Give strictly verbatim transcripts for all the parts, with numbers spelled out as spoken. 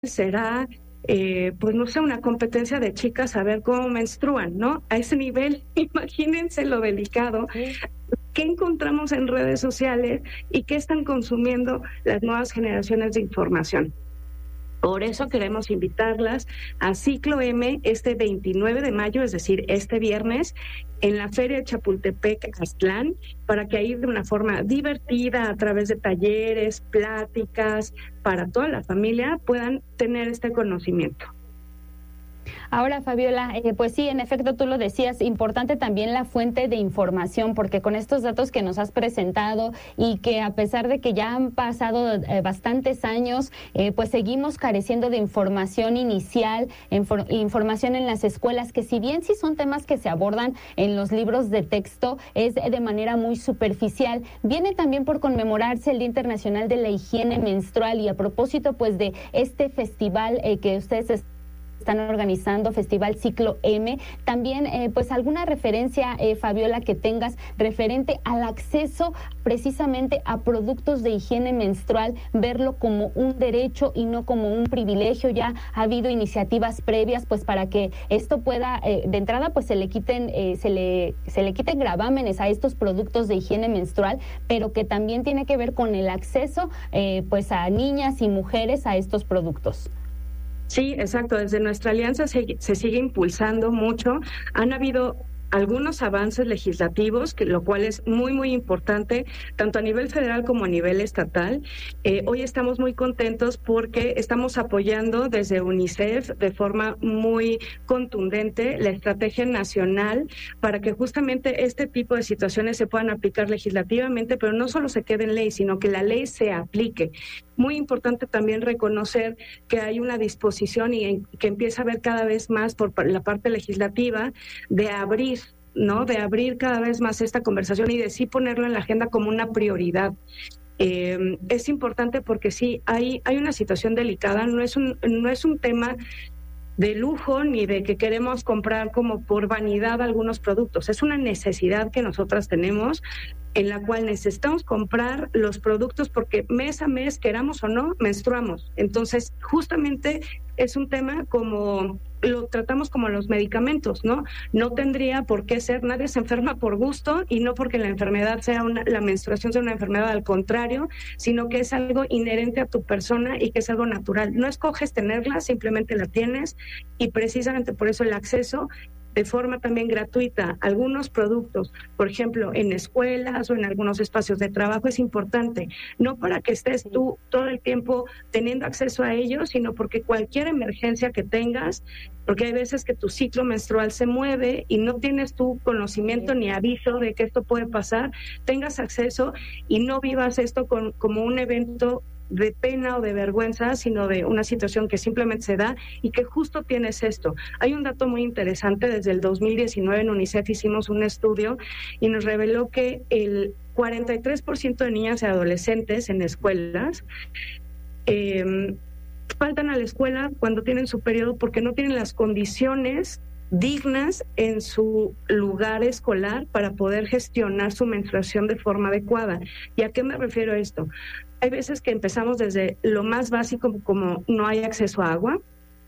será, eh, pues no sé, una competencia de chicas a ver cómo menstruan, ¿no? A ese nivel, imagínense lo delicado. Sí. ¿Qué encontramos en redes sociales y qué están consumiendo las nuevas generaciones de información? Por eso queremos invitarlas a Ciclo M este veintinueve de mayo, es decir, este viernes, en la Feria de Chapultepec, Aztlán, para que ahí de una forma divertida, a través de talleres, pláticas, para toda la familia, puedan tener este conocimiento. Ahora, Fabiola, eh, pues sí, en efecto, tú lo decías, importante también la fuente de información, porque con estos datos que nos has presentado y que a pesar de que ya han pasado eh, bastantes años, eh, pues seguimos careciendo de información inicial, infor- información en las escuelas, que si bien sí son temas que se abordan en los libros de texto, es de manera muy superficial. Viene también por conmemorarse el Día Internacional de la Higiene Menstrual y a propósito, pues, de este festival eh, que ustedes están organizando, Festival Ciclo M. También, eh, pues, alguna referencia, eh, Fabiola, que tengas referente al acceso precisamente a productos de higiene menstrual, verlo como un derecho y no como un privilegio. Ya ha habido iniciativas previas, pues, para que esto pueda, eh, de entrada, pues, se le quiten, eh, se le, se le quiten gravámenes a estos productos de higiene menstrual, pero que también tiene que ver con el acceso, eh, pues, a niñas y mujeres a estos productos. Sí, exacto. Desde nuestra alianza se, se sigue impulsando mucho. Han habido algunos avances legislativos, que, lo cual es muy, muy importante, tanto a nivel federal como a nivel estatal. Eh, hoy estamos muy contentos porque estamos apoyando desde UNICEF de forma muy contundente la estrategia nacional para que justamente este tipo de situaciones se puedan aplicar legislativamente, pero no solo se quede en ley, sino que la ley se aplique. Muy importante también reconocer que hay una disposición y en, que empieza a haber cada vez más por la parte legislativa de abrir, ¿no? De abrir cada vez más esta conversación y de sí ponerlo en la agenda como una prioridad. Eh, es importante porque sí, hay, hay una situación delicada, no es un, no es un tema de lujo ni de que queremos comprar como por vanidad algunos productos. Es una necesidad que nosotras tenemos, en la cual necesitamos comprar los productos porque mes a mes, queramos o no, menstruamos. Entonces, justamente es un tema como lo tratamos como los medicamentos, ¿no? No tendría por qué ser, nadie se enferma por gusto y no porque la enfermedad sea una, la menstruación sea una enfermedad, al contrario, sino que es algo inherente a tu persona y que es algo natural. No escoges tenerla, simplemente la tienes y precisamente por eso el acceso de forma también gratuita algunos productos, por ejemplo, en escuelas o en algunos espacios de trabajo es importante, no para que estés tú todo el tiempo teniendo acceso a ellos, sino porque cualquier emergencia que tengas, porque hay veces que tu ciclo menstrual se mueve y no tienes tu conocimiento ni aviso de que esto puede pasar, tengas acceso y no vivas esto con, como un evento de pena o de vergüenza, sino de una situación que simplemente se da y que justo tienes esto. Hay un dato muy interesante, desde el dos mil diecinueve en UNICEF hicimos un estudio y nos reveló que el cuarenta y tres por ciento de niñas y adolescentes en escuelas eh, faltan a la escuela cuando tienen su periodo porque no tienen las condiciones dignas en su lugar escolar para poder gestionar su menstruación de forma adecuada. ¿Y a qué me refiero a esto? Hay veces que empezamos desde lo más básico, como no hay acceso a agua,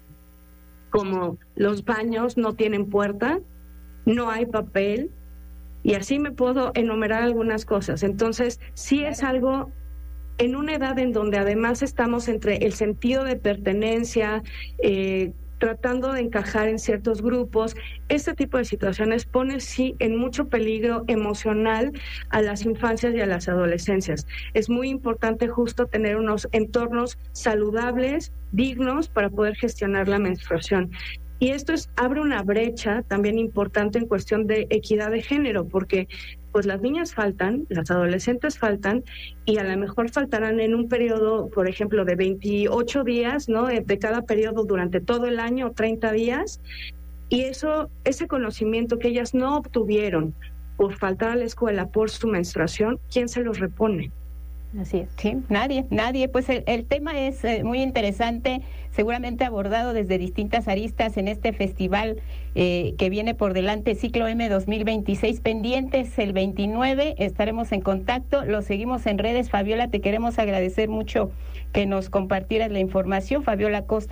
como los baños no tienen puerta, no hay papel, y así me puedo enumerar algunas cosas. Entonces, sí es algo en una edad en donde además estamos entre el sentido de pertenencia, eh, tratando de encajar en ciertos grupos. Este tipo de situaciones pone sí en mucho peligro emocional a las infancias y a las adolescencias. Es muy importante justo tener unos entornos saludables, dignos, para poder gestionar la menstruación. Y esto es, abre una brecha también importante en cuestión de equidad de género, porque pues las niñas faltan, las adolescentes faltan, y a lo mejor faltarán en un periodo, por ejemplo, de veintiocho días, ¿no? De cada periodo durante todo el año, treinta días, y eso, ese conocimiento que ellas no obtuvieron por faltar a la escuela por su menstruación, ¿quién se los repone? Así es. Sí, nadie, nadie. Pues el, el tema es eh, muy interesante, seguramente abordado desde distintas aristas en este festival eh, que viene por delante, Ciclo M dos mil veintiséis, pendientes el veintinueve, estaremos en contacto, lo seguimos en redes. Fabiola, te queremos agradecer mucho que nos compartieras la información. Fabiola Costa